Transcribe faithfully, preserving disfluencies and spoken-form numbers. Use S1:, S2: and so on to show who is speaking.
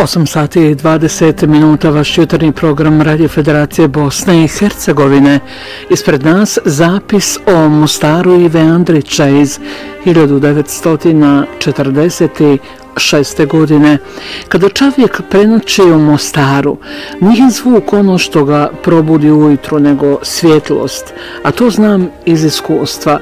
S1: osam sati i dvadeset minuta, vaš jutarnji program Radio Federacije Bosne i Hercegovine. Ispred nas zapis o Mostaru Ive Andrića iz hiljadu devetsto četrdeset šeste. godine. Kada čovjek prenoći u Mostaru, nije zvuk ono što ga probudi ujutro, nego svjetlost, a to znam iz iskustva.